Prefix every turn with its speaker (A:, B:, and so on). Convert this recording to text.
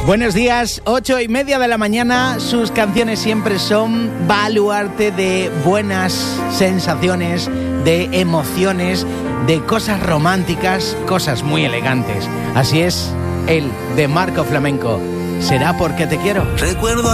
A: Buenos días, 8:30 de la mañana. Sus canciones siempre son baluarte de buenas sensaciones, de emociones, de cosas románticas, cosas muy elegantes. Así es, él, de Marco Flamenco. ¿Será porque te quiero?
B: Recuerdo